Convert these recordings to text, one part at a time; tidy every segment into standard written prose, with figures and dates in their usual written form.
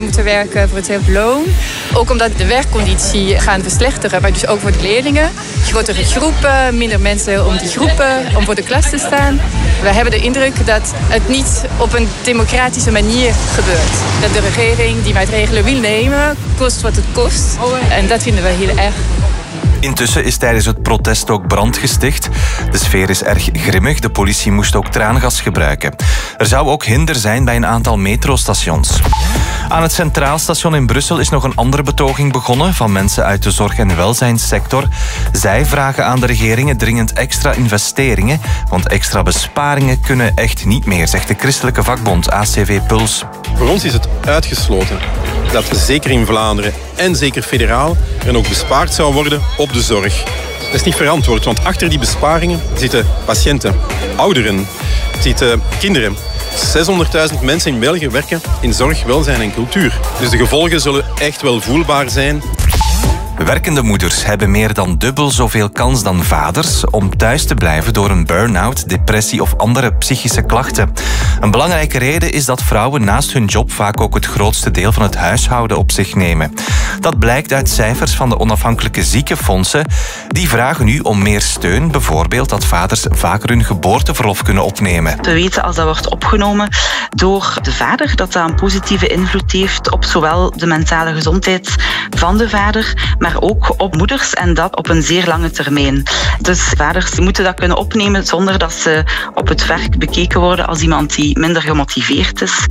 moeten werken voor hetzelfde loon. Ook omdat de werkconditie gaan verslechteren, maar dus ook voor de leerlingen. Grotere groepen, minder mensen om die groepen, om voor de klas te staan. We hebben de indruk dat het niet op een democratische manier gebeurt. Dat de regering die maatregelen wil nemen, kost wat het kost. En dat vinden we heel erg. Intussen is tijdens het protest ook brand gesticht. De sfeer is erg grimmig. De politie moest ook traangas gebruiken. Er zou ook hinder zijn bij een aantal metrostations. Aan het Centraal Station in Brussel is nog een andere betoging begonnen van mensen uit de zorg- en welzijnssector. Zij vragen aan de regeringen dringend extra investeringen, want extra besparingen kunnen echt niet meer, zegt de christelijke vakbond ACV Puls. Voor ons is het uitgesloten dat zeker in Vlaanderen en zeker federaal er nog bespaard zou worden op de zorg. Dat is niet verantwoord, want achter die besparingen zitten patiënten, ouderen, zitten kinderen. 600.000 mensen in België werken in zorg, welzijn en cultuur. Dus de gevolgen zullen echt wel voelbaar zijn. Werkende moeders hebben meer dan dubbel zoveel kans dan vaders om thuis te blijven door een burn-out, depressie of andere psychische klachten. Een belangrijke reden is dat vrouwen naast hun job vaak ook het grootste deel van het huishouden op zich nemen. Dat blijkt uit cijfers van de onafhankelijke ziekenfondsen. Die vragen nu om meer steun, bijvoorbeeld dat vaders vaker hun geboorteverlof kunnen opnemen. We weten als dat wordt opgenomen door de vader dat dat een positieve invloed heeft op zowel de mentale gezondheid van de vader, maar ook op moeders en dat op een zeer lange termijn. Dus vaders moeten dat kunnen opnemen zonder dat ze op het werk bekeken worden als iemand die minder gemotiveerd is.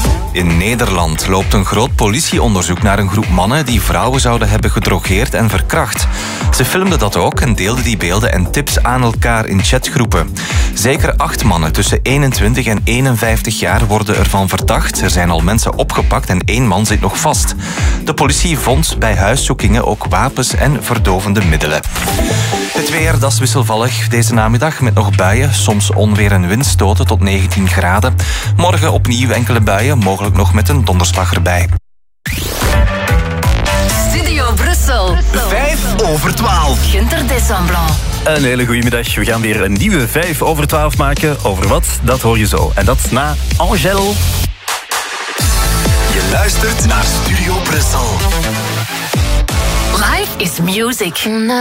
In Nederland loopt een groot politieonderzoek naar een groep mannen die vrouwen zouden hebben gedrogeerd en verkracht. Ze filmden dat ook en deelden die beelden en tips aan elkaar in chatgroepen. Zeker 8 mannen tussen 21 en 51 jaar worden ervan verdacht. Er zijn al mensen opgepakt en 1 man zit nog vast. De politie vond bij huiszoekingen ook wapens en verdovende middelen. Het weer, dat is wisselvallig deze namiddag met nog buien, soms onweer en windstoten tot 19 graden. Morgen opnieuw enkele buien, mogelijk nog met een donderslag erbij. Studio Brussel. 5:12. Günter Desamplan. Een hele goede middag. We gaan weer een nieuwe 5:12 maken. Over wat? Dat hoor je zo. En dat na Angèle. Je luistert naar Studio Brussel. Life is music.